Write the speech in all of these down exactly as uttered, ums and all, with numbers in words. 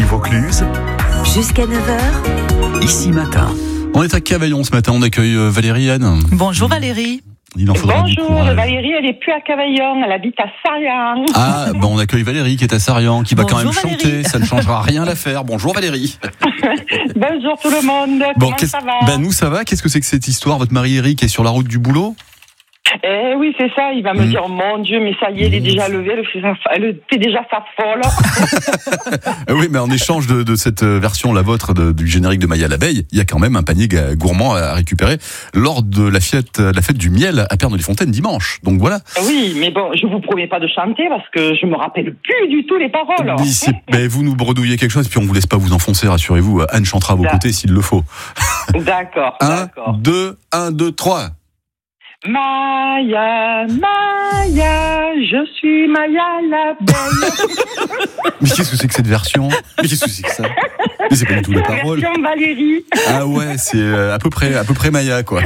Vaucluse. Jusqu'à neuf heures. Ici Matin. On est à Cavaillon ce matin, on accueille Valérie Anne. Bonjour Valérie. Il en faudra du Bonjour, courage. Valérie, elle est plus à Cavaillon, elle habite à Sarian. Ah, ben on accueille Valérie qui est à Sarian, qui va Bonjour, quand même Valérie. chanter, ça ne changera rien à l'affaire. Bonjour Valérie. Bonjour tout le monde, Bon, comment qu'est-ce- ça va? ben nous ça va, qu'est-ce que c'est que cette histoire? Votre mari Eric est sur la route du boulot? Eh oui, c'est ça, il va me Mmh. dire, mon Dieu, mais ça y est, elle est déjà levée, elle fait, sa- elle fait déjà sa folle. Ah oui, mais en échange de, de cette version, la vôtre, de- du générique de Maya l'abeille, il y a quand même un panier ga- gourmand à récupérer lors de la fête, la fête du miel à Pernes-les-Fontaines dimanche. Donc voilà. Oui, mais bon, je vous promets pas de chanter parce que je me rappelle plus du tout les paroles. Mais c'est- ben, vous nous bredouillez quelque chose, puis on vous laisse pas vous enfoncer, rassurez-vous. Anne chantera à vos Là. côtés s'il le faut. D'accord, Un, d'accord. deux, un, deux, trois. Maya, Maya, je suis Maya l'abeille. Mais qu'est-ce que c'est que cette version? Mais qu'est-ce que c'est que ça? Mais c'est pas du tout la La parole. version Valérie. Ah ouais, c'est euh, à peu près, à peu près Maya, quoi.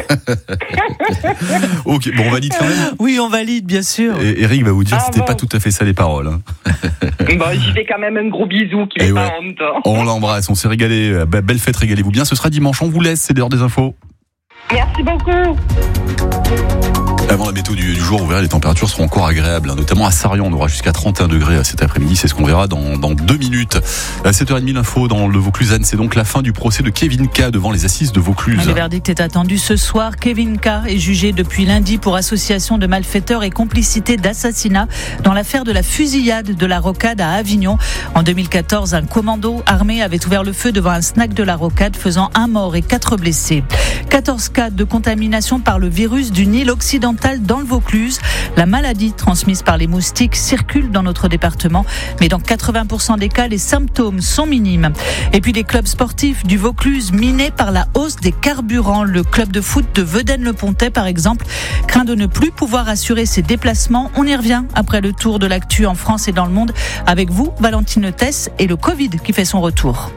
Ok, bon, on valide quand même. Oui, on valide, bien sûr. Et Eric va vous dire, Ah c'était bon. pas tout à fait ça les paroles. hein. Bon, j'y fais quand même un gros bisou, qui Eh n'est ouais. pas honte. On l'embrasse, on s'est régalé. Euh, Belle fête, régalez-vous bien. Ce sera dimanche, on vous laisse, c'est l'heure des infos. Merci beaucoup. Avant la météo du, du jour, vous verrez, les températures seront encore agréables, hein, notamment à Sarion, on aura jusqu'à trente et un degrés euh, cet après-midi, c'est ce qu'on verra dans, dans deux minutes. À sept heures trente, l'info dans le Vauclusanne, c'est donc la fin du procès de Kevin K devant les assises de Vaucluse. Le verdict est attendu ce soir. Kevin K est jugé depuis lundi pour association de malfaiteurs et complicité d'assassinat dans l'affaire de la fusillade de la Rocade à Avignon. En deux mille quatorze, un commando armé avait ouvert le feu devant un snack de la Rocade, faisant un mort et quatre blessés. quatorze cas de contamination par le virus du Nil occidental dans le Vaucluse. La maladie transmise par les moustiques circule dans notre département, mais dans quatre-vingts pour cent des cas, les symptômes sont minimes. Et puis les clubs sportifs du Vaucluse minés par la hausse des carburants. Le club de foot de Vedène-le-Pontet, par exemple, craint de ne plus pouvoir assurer ses déplacements. On y revient après le tour de l'actu en France et dans le monde avec vous, Valentine Tess, et le Covid qui fait son retour.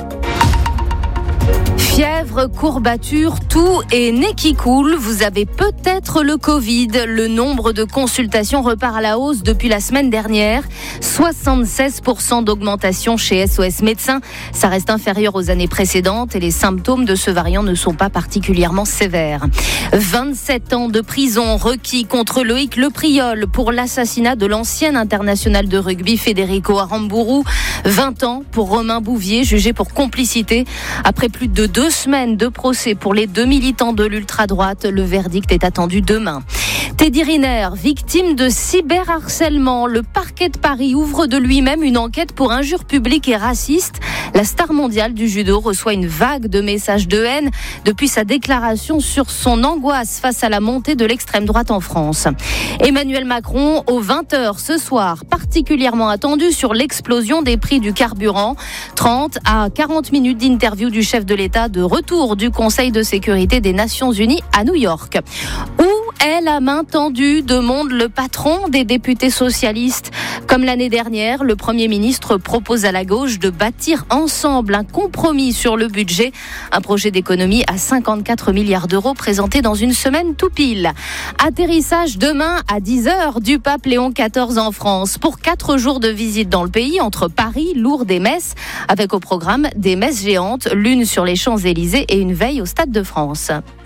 Fièvre, courbature, toux et nez qui coule, vous avez peut-être le Covid. Le nombre de consultations repart à la hausse depuis la semaine dernière. soixante-seize pour cent d'augmentation chez S O S Médecins. Ça reste inférieur aux années précédentes et les symptômes de ce variant ne sont pas particulièrement sévères. vingt-sept ans de prison requis contre Loïc Lepriol pour l'assassinat de l'ancien international de rugby Federico Aramburu. vingt ans pour Romain Bouvier, jugé pour complicité. Après plus de deux semaines de procès pour les deux militants de l'ultra-droite, le verdict est attendu demain. Teddy Riner, victime de cyberharcèlement. Le parquet de Paris ouvre de lui-même une enquête pour injures publiques et racistes. La star mondiale du judo reçoit une vague de messages de haine depuis sa déclaration sur son angoisse face à la montée de l'extrême droite en France. Emmanuel Macron, aux vingt heures ce soir, particulièrement attendu sur l'explosion des prix du carburant. trente à quarante minutes d'interview du chef de l'État de retour du Conseil de sécurité des Nations Unies à New York. Où est la main tendue, demande le patron des députés socialistes. Comme l'année dernière, le Premier ministre propose à la gauche de bâtir ensemble un compromis sur le budget. Un projet d'économie à cinquante-quatre milliards d'euros présenté dans une semaine tout pile. Atterrissage demain à dix heures du pape Léon quatorze en France pour quatre jours de visite dans le pays entre Paris, Lourdes et Metz, avec au programme des messes géantes, l'une sur les Champs-Élysées et une veille au Stade de France.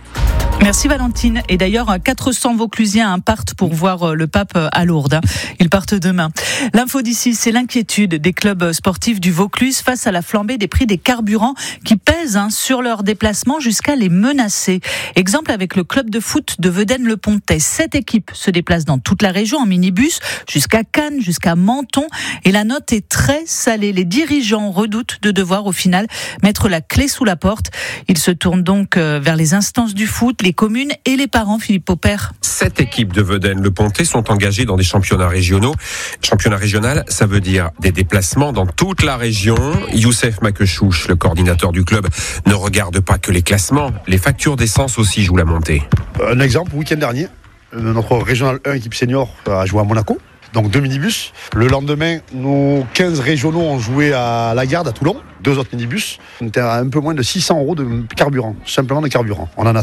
Merci Valentine. Et d'ailleurs, quatre cents Vauclusiens partent pour voir le pape à Lourdes. Ils partent demain. L'info d'ici, c'est l'inquiétude des clubs sportifs du Vaucluse face à la flambée des prix des carburants qui pèsent hein, sur leurs déplacements jusqu'à les menacer. Exemple avec le club de foot de Vedène-le-Pontet. Sept équipes se déplacent dans toute la région en minibus jusqu'à Cannes, jusqu'à Menton. Et la note est très salée. Les dirigeants redoutent de devoir au final mettre la clé sous la porte. Ils se tournent donc vers les instances du foot, les communes et les parents, Philippe Popper. Sept équipes de Vedène-le-Pontet sont engagées dans des championnats régionaux. Championnat régional, ça veut dire des déplacements dans toute la région. Youssef Makechouch, le coordinateur du club, ne regarde pas que les classements. Les factures d'essence aussi jouent la montée. Un exemple, week-end dernier, notre régional un, équipe senior, a joué à Monaco. Donc deux minibus. Le lendemain, nos quinze régionaux ont joué à la Garde, à Toulon. Deux autres minibus. On était à un peu moins de six cents euros de carburant, simplement de carburant. On en a